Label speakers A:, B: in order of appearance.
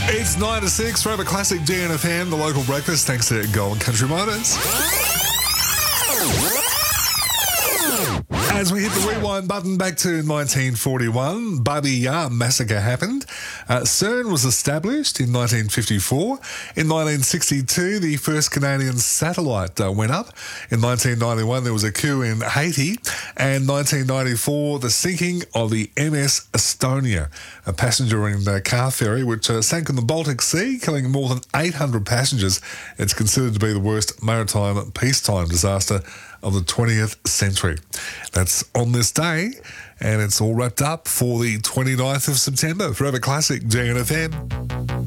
A: It's 9 to 6, Forever Classic DNFM, the local breakfast, thanks to Golden Country Motors. As we hit the rewind button back to 1941, Babi Yar massacre happened. CERN was established in 1954. In 1962, the first Canadian satellite went up. In 1991, there was a coup in Haiti. And 1994, the sinking of the MS Estonia, a passenger and car ferry which sank in the Baltic Sea, killing more than 800 passengers. It's considered to be the worst maritime peacetime disaster of the 20th century. That's on this day, and it's all wrapped up for the 29th of September. Forever Classic DNFM.